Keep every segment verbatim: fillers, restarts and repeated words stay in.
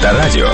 Авторадио.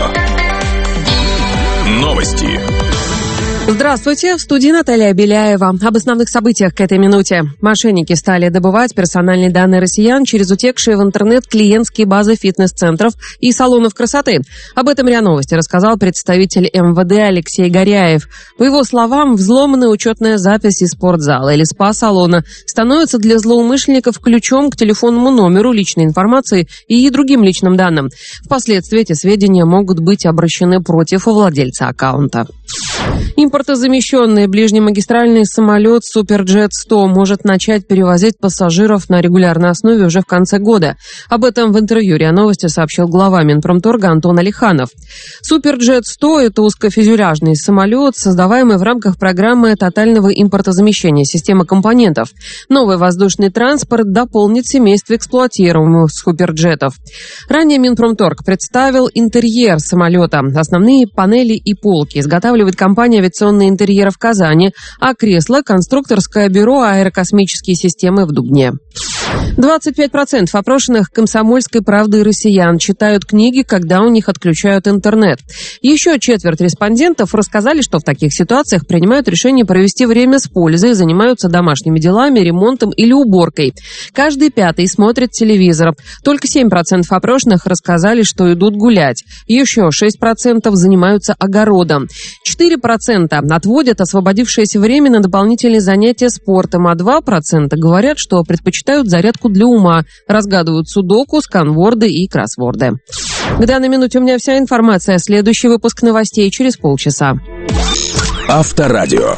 Новости. Здравствуйте, в студии Наталья Беляева. Об основных событиях к этой минуте. Мошенники стали добывать персональные данные россиян через утекшие в интернет клиентские базы фитнес-центров и салонов красоты. Об этом РИА Новости рассказал представитель эм вэ дэ Алексей Горяев. По его словам, взломанная учетная запись из спортзала или спа-салона становится для злоумышленников ключом к телефонному номеру, личной информации и другим личным данным. Впоследствии эти сведения могут быть обращены против владельца аккаунта. Импортозамещенный ближнемагистральный самолет Суперджет сто может начать перевозить пассажиров на регулярной основе уже в конце года. Об этом в интервью РИА Новости сообщил глава Минпромторга Антон Алиханов. Суперджет сто – это узкофюзеляжный самолет, создаваемый в рамках программы тотального импортозамещения системы компонентов. Новый воздушный транспорт дополнит семейство эксплуатируемых суперджетов. Ранее Минпромторг представил интерьер самолета. Основные панели и полки изготавливает компания «Авиационные интерьеры» в Казани, а кресла – конструкторское бюро «Аэрокосмические системы» в Дубне. двадцать пять процентов опрошенных «Комсомольской правды» россиян читают книги, когда у них отключают интернет. Еще четверть респондентов рассказали, что в таких ситуациях принимают решение провести время с пользой, занимаются домашними делами, ремонтом или уборкой. Каждый пятый смотрит телевизор. Только семь процентов опрошенных рассказали, что идут гулять. Еще шесть процентов занимаются огородом. четыре процента отводят освободившееся время на дополнительные занятия спортом, а два процента говорят, что предпочитают зарядку для ума, разгадывают судоку, сканворды и кроссворды. К данной минуте у меня вся информация. Следующий выпуск новостей через полчаса. Авторадио.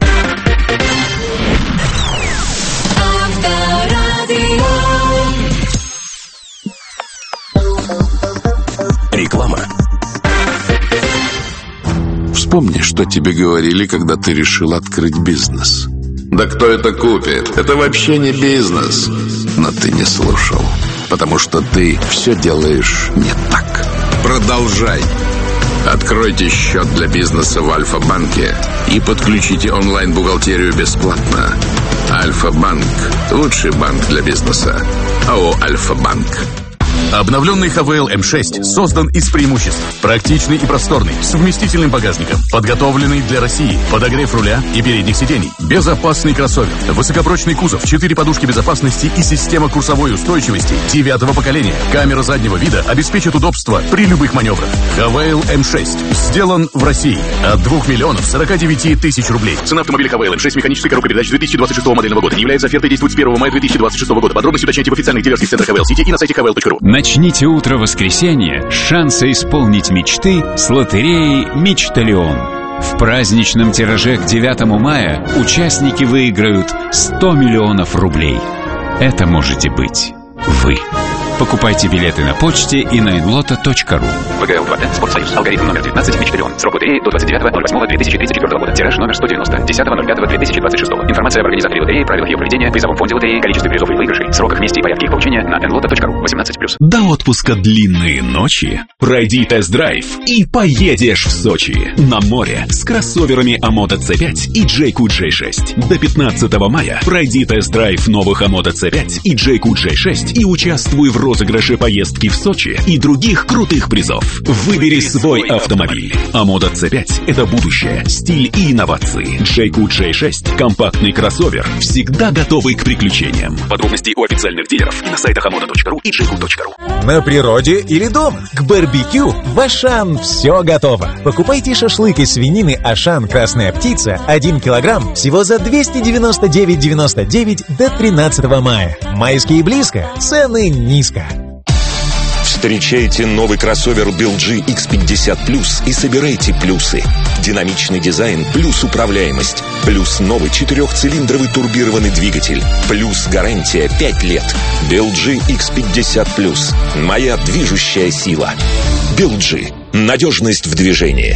Реклама. Вспомни, что тебе говорили, когда ты решил открыть бизнес. Да кто это купит? Это вообще не бизнес. Но ты не слушал, потому что ты все делаешь не так. Продолжай. Откройте счет для бизнеса в Альфа-банке и подключите онлайн-бухгалтерию бесплатно. Альфа-банк – лучший банк для бизнеса. АО «Альфа-банк». Обновленный ха вэ эл эм шесть создан из преимуществ. Практичный и просторный, с вместительным багажником, подготовленный для России, подогрев руля и передних сидений, безопасный кроссовер, высокопрочный кузов, четыре подушки безопасности и система курсовой устойчивости девятого поколения. Камера заднего вида обеспечит удобство при любых маневрах. ха вэ эл эм шесть сделан в России от двух миллионов сорока девяти тысяч рублей. Цена автомобиля ха вэ эл эм шесть механической коробкой передач две тысячи двадцать шестого модельного года не является офертой, действует с первого мая две тысячи двадцать шестого года. Подробности уточняйте в официальных дилерских центрах ха вэ эл Сити и на сайте ха вэ эл точка ру. Начните утро воскресенья с шанса исполнить мечты с лотереей «Мечталион». В праздничном тираже к девятому мая участники выиграют сто миллионов рублей. Это можете быть вы. Покупайте билеты на почте и на инлото точка ру. вэ гэ эл два пять Спортсоюз. Алгоритм номер девятнадцать. Мечталион. Срок лотереи до двадцать девятого ноль восьмого две тысячи тридцать четвёртого года. Тираж номер сто девяносто. десятого ноль пятого две тысячи двадцать шестого. Информация об организаторе лотереи, правилах ее проведения, призовом фонде лотереи, количестве призов и выигрышей, сроках, месте и порядке их получения на инлото точка ру. восемнадцать плюс. До отпуска длинные ночи. Пройди тест-драйв и поедешь в Сочи. На море с кроссоверами Амода си пять и Джейку джей шесть. До пятнадцатого мая пройди тест-драйв новых Амода си пять и Джейку джей шесть и участвуй в розыгрыше поездки в Сочи и других крутых призов. Выбери свой автомобиль. Амода си пять – это будущее, стиль и инновации. Джейку джей шесть – компактный кроссовер, всегда готовый к приключениям. Подробности у официальных дилеров и на сайтах амода точка ру и джейку точка ру. На природе или дома? К барбекю в Ашан все готово. Покупайте шашлык из свинины Ашан «Красная птица» один килограмм всего за двести девяносто девять девяносто девять до тринадцатого мая. Майские близко, цены низко. Встречайте новый кроссовер би эл джи икс пятьдесят плюс и собирайте плюсы. Динамичный дизайн плюс управляемость, плюс новый четырехцилиндровый турбированный двигатель, плюс гарантия пять лет. би эл джи икс пятьдесят плюс. Моя движущая сила. би эл джи. Надежность в движении.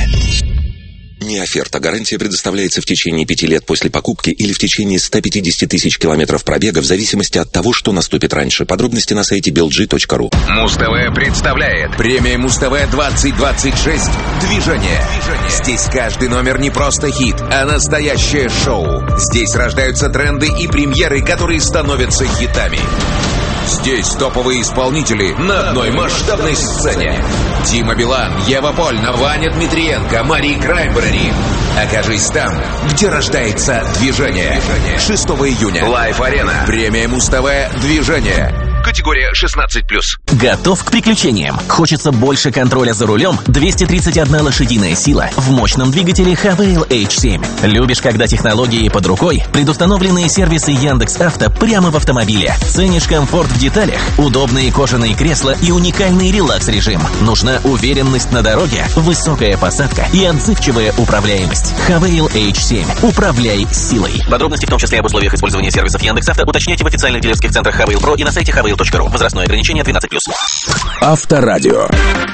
Не оферта. Гарантия предоставляется в течение пяти лет после покупки или в течение ста пятидесяти тысяч километров пробега в зависимости от того, что наступит раньше. Подробности на сайте би эл джи точка ру. Муз-ТВ представляет премия Муз-ТВ двадцать двадцать шесть «Движение». Движение. Здесь каждый номер не просто хит, а настоящее шоу. Здесь рождаются тренды и премьеры, которые становятся хитами. Здесь топовые исполнители на одной масштабной сцене. Дима Билан, Ева Польна, Ваня Дмитриенко, Мари Краймбрери. Окажись там, где рождается движение. шестого июня. Лайф-арена. Премия Муз-ТВ «Движение». Категория шестнадцать плюс. Готов к приключениям? Хочется больше контроля за рулем? двести тридцать одна лошадиная сила в мощном двигателе Хавейл эйч семь. Любишь, когда технологии под рукой? Предустановленные сервисы Яндекс.Авто прямо в автомобиле. Ценишь комфорт в деталях? Удобные кожаные кресла и уникальный релакс-режим. Нужна уверенность на дороге? Высокая посадка и отзывчивая управляемость. Хавейл эйч семь. Управляй силой. Подробности, в том числе об условиях использования сервисов Яндекс.Авто, уточняйте в официальных дилерских центрах Хавейл Про и на сайте хавейл точка ру. Возрастное ограничение двенадцать плюс. Авторадио.